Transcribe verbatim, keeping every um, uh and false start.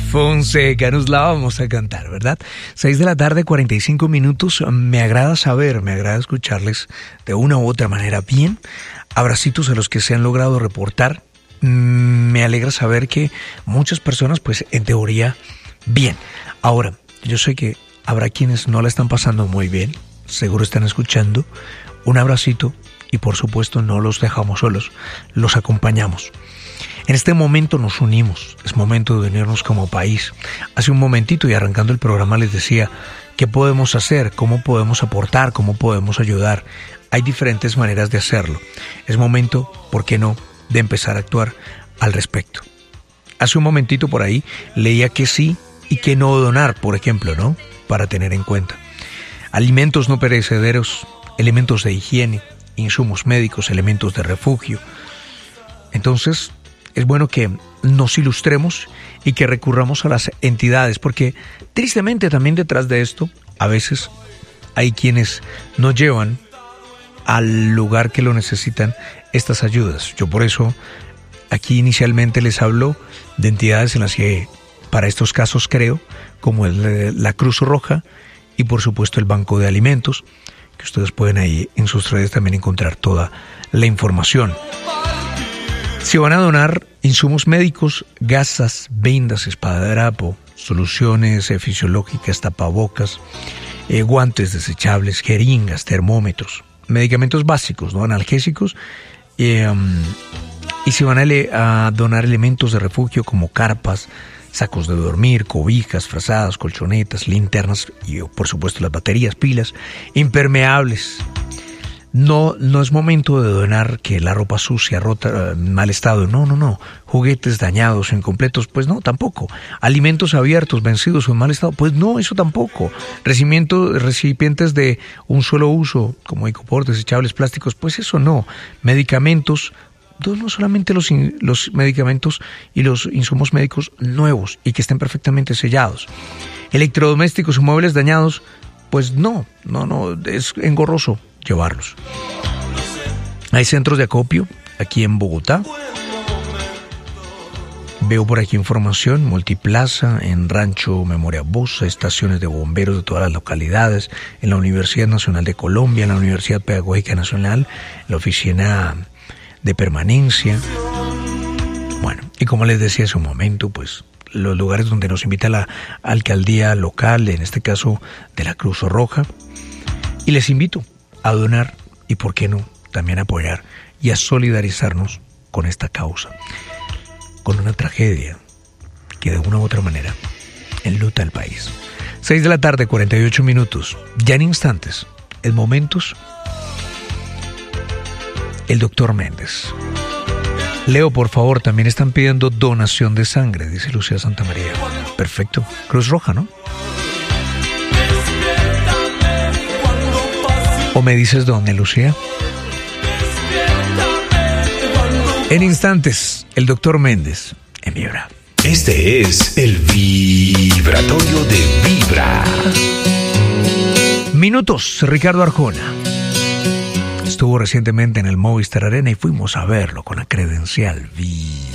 Fonseca, nos la vamos a cantar, ¿verdad? Seis de la tarde, cuarenta y cinco minutos. Me agrada saber, me agrada escucharles de una u otra manera bien. Abracitos a los que se han logrado reportar. Me alegra saber que muchas personas, pues en teoría, bien. Ahora, yo sé que habrá quienes no la están pasando muy bien, seguro están escuchando. Un abracito y por supuesto no los dejamos solos, los acompañamos. En este momento nos unimos, es momento de unirnos como país. Hace un momentito y arrancando el programa les decía, ¿qué podemos hacer? ¿Cómo podemos aportar? ¿Cómo podemos ayudar? Hay diferentes maneras de hacerlo. Es momento, ¿por qué no?, de empezar a actuar al respecto. Hace un momentito por ahí leía que sí y que no donar, por ejemplo, ¿no? Para tener en cuenta. Alimentos no perecederos, elementos de higiene, insumos médicos, elementos de refugio. Entonces, es bueno que nos ilustremos y que recurramos a las entidades, porque tristemente también detrás de esto, a veces hay quienes nos llevan al lugar que lo necesitan estas ayudas. Yo por eso aquí inicialmente les hablo de entidades en las que para estos casos creo, como el, la Cruz Roja y por supuesto el Banco de Alimentos, que ustedes pueden ahí en sus redes también encontrar toda la información. Si van a donar insumos médicos, gasas, vendas, esparadrapo, soluciones eh, fisiológicas, tapabocas, eh, guantes desechables, jeringas, termómetros, medicamentos básicos, ¿no?, analgésicos, eh, um, y si van a, le, a donar elementos de refugio como carpas, sacos de dormir, cobijas, frazadas, colchonetas, linternas y por supuesto las baterías, pilas, impermeables. No, no es momento de donar que la ropa sucia, rota, en mal estado. No, no, no. Juguetes dañados o incompletos, pues no, tampoco. Alimentos abiertos, vencidos o en mal estado, pues no, eso tampoco. Recipientos, recipientes de un solo uso, como icopor, desechables, plásticos, pues eso no. Medicamentos, no solamente los, los medicamentos y los insumos médicos nuevos y que estén perfectamente sellados. Electrodomésticos o muebles dañados, pues no, no, no, es engorroso llevarlos. Hay centros de acopio aquí en Bogotá. Veo por aquí información, Multiplaza, en Rancho Memoria Bosa, estaciones de bomberos de todas las localidades, en la Universidad Nacional de Colombia, en la Universidad Pedagógica Nacional, en la oficina de permanencia. Bueno, y como les decía hace un momento, pues los lugares donde nos invita la alcaldía local, en este caso de la Cruz Roja, y les invito a donar y, por qué no, también a apoyar y a solidarizarnos con esta causa, con una tragedia que de una u otra manera enluta al país. Seis de la tarde, cuarenta y ocho minutos. Ya en instantes, en momentos, el doctor Méndez. Leo, por favor, también están pidiendo donación de sangre, dice Lucía Santamaría. Perfecto. Cruz Roja, ¿no? ¿O me dices dónde, Lucía? En instantes, el doctor Méndez en Vibra. Este es el vibratorio de Vibra. Minutos, Ricardo Arjona. Estuvo recientemente en el Movistar Arena y fuimos a verlo con la credencial Vibra.